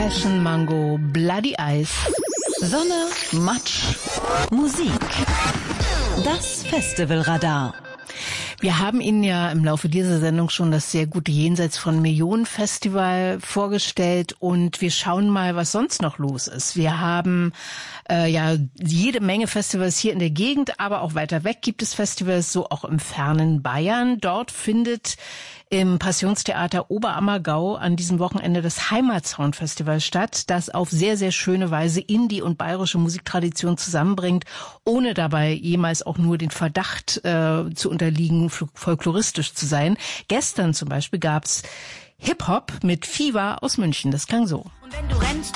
Passion, Mango, Bloody Eyes. Sonne, Matsch, Musik. Das Festivalradar. Wir haben Ihnen ja im Laufe dieser Sendung schon das sehr gute Jenseits von Millionen Festival vorgestellt und wir schauen mal, was sonst noch los ist. Wir haben jede Menge Festivals hier in der Gegend, aber auch weiter weg gibt es Festivals, so auch im fernen Bayern. Dort findet im Passionstheater Oberammergau an diesem Wochenende das Heimatsound-Festival statt, das auf sehr, sehr schöne Weise Indie- und bayerische Musiktradition zusammenbringt, ohne dabei jemals auch nur den Verdacht zu unterliegen, folkloristisch zu sein. Gestern zum Beispiel gab's Hip-Hop mit Fever aus München. Das klang so. Und wenn du rennst